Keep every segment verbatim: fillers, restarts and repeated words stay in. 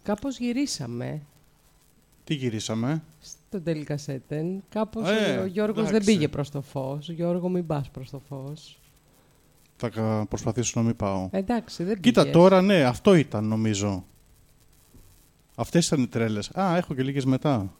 κάπως γυρίσαμε. Τι γυρίσαμε? Στον Τελικασέτεν. Κάπως ε, ο Γιώργος εντάξει. δεν πήγε προς το φως. Γιώργο, μην πας προς το φως. Θα προσπαθήσω να μην πάω. Εντάξει, δεν Κοίτα πήγες. τώρα, ναι, αυτό ήταν νομίζω. Αυτές ήταν οι τρέλες. Α, έχω και λίγες μετά.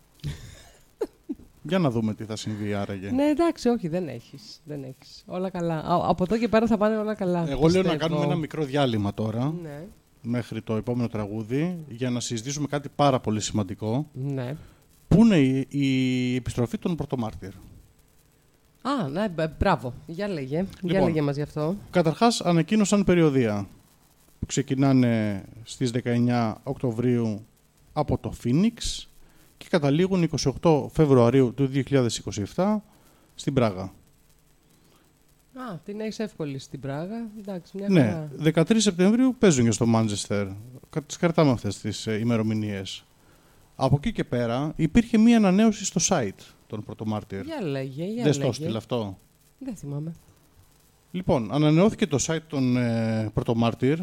Για να δούμε τι θα συμβεί άραγε. Ναι, εντάξει, όχι, δεν έχεις. Δεν έχεις. Όλα καλά. Α, από εδώ και πέρα θα πάνε όλα καλά. Εγώ πιστεύω. λέω να κάνουμε ένα μικρό διάλειμμα τώρα, Ναι. μέχρι το επόμενο τραγούδι, για να συζητήσουμε κάτι πάρα πολύ σημαντικό. Ναι. Πού είναι η, η επιστροφή των Πρωτομάρτυρ. Α, ναι, μπ- μπράβο. Για λέγε. Για Λοιπόν. λέγε μας γι' αυτό. Καταρχάς ανακοίνωσαν περιοδεία που ξεκινάνε στις δεκαεννιά Οκτωβρίου από το Phoenix και καταλήγουν είκοσι οκτώ Φεβρουαρίου του δύο χιλιάδες είκοσι επτά στην Πράγα. Α, την έχεις εύκολη στην Πράγα. Εντάξει, μια Ναι, χαρά. δεκατρείς Σεπτεμβρίου παίζουν και στο Μάντσεστερ. Κα- Τις κρατάμε αυτές τις ε, ημερομηνίες. Από εκεί και πέρα υπήρχε μία ανανέωση στο site των Πρωτομάρτυρ. Για λέγε, για Δεν στο λέγε. έστειλε αυτό. Δεν θυμάμαι. Λοιπόν, ανανεώθηκε το site των ε, Πρωτομάρτυρ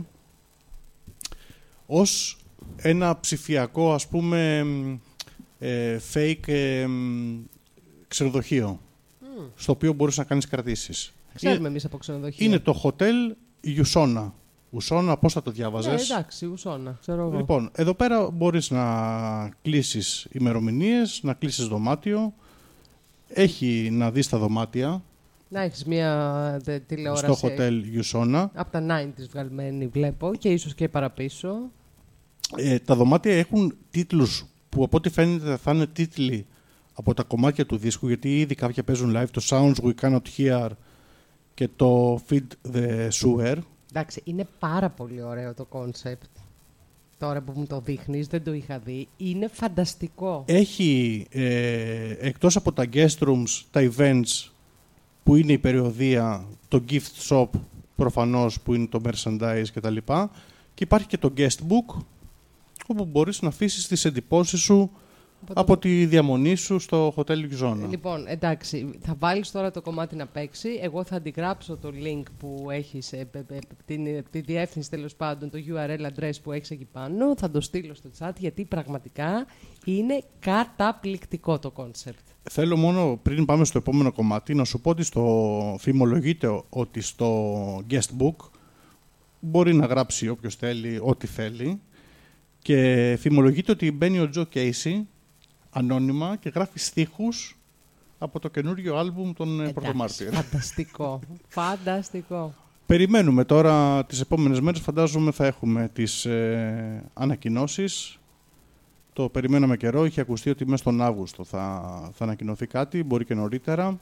ως ένα ψηφιακό, ας πούμε, ε, fake ε, ξενοδοχείο, Mm. στο οποίο μπορείς να κάνεις κρατήσεις. Ξέρουμε εμείς από ξενοδοχεία. Είναι το Hotel Usona. Usona, πώς θα το Ναι, διάβαζες? εντάξει, ουσώνα, ξέρω εγώ. Λοιπόν, εδώ πέρα μπορείς να κλείσεις ημερομηνίες, να κλείσεις δωμάτιο. Έχει να δεις τα δωμάτια Να έχεις μια τε, τηλεόραση. στο Hotel Usona. Από τα ενενήντα βγαλμένη βλέπω και ίσως και παραπίσω. Ε, τα δωμάτια έχουν τίτλους που από ό,τι φαίνεται θα είναι τίτλοι από τα κομμάτια του δίσκου, γιατί ήδη κάποια παίζουν live, το Sounds We Cannot Hear και το Feed the Sewer. Εντάξει, είναι πάρα πολύ ωραίο το κόνσεπτ. Τώρα που μου το δείχνεις, δεν το είχα δει. Είναι φανταστικό. Έχει, ε, εκτός από τα guest rooms, τα events που είναι η περιοδεία, το gift shop προφανώς που είναι το merchandise κτλ. Και υπάρχει και το guest book, όπου μπορείς να αφήσεις τις εντυπώσεις σου Από από τη διαμονή σου στο Hotel Usona. Λοιπόν, εντάξει, θα βάλεις τώρα το κομμάτι να παίξει. Εγώ θα αντιγράψω το link που έχεις, ε, ε, ε, την, ε, τη διεύθυνση τέλος πάντων, το γιου αρ ελ address που έχεις εκεί πάνω. Θα το στείλω στο chat γιατί πραγματικά είναι καταπληκτικό το concept. Θέλω μόνο πριν πάμε στο επόμενο κομμάτι να σου πω ότι στο φημολογείται ότι στο guest book μπορεί να γράψει όποιος θέλει ό,τι θέλει και φημολογείται ότι μπαίνει ο Τζο Κέισι ανώνυμα και γράφει στίχους από το καινούριο άλμπουμ των Πρωτομάρτυρ. Φανταστικό. Φανταστικό. Περιμένουμε τώρα τις επόμενες μέρες, φαντάζομαι θα έχουμε τις ε, ανακοινώσεις. Το περιμέναμε καιρό, είχε ακουστεί ότι μέσα στον Αύγουστο θα, θα ανακοινωθεί κάτι, μπορεί και νωρίτερα.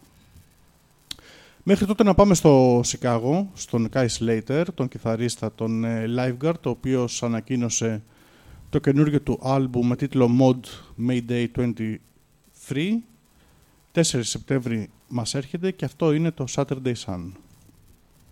Μέχρι τότε να πάμε στο Σικάγο, στον Kai Slater, τον κιθαρίστα, τον ε, Lifeguard, ο οποίος ανακοίνωσε το καινούργιο του άλμπουμ με τίτλο Mod Mayday είκοσι τρία. τέσσερις Σεπτέμβρη μας έρχεται και αυτό είναι το Saturday Sun.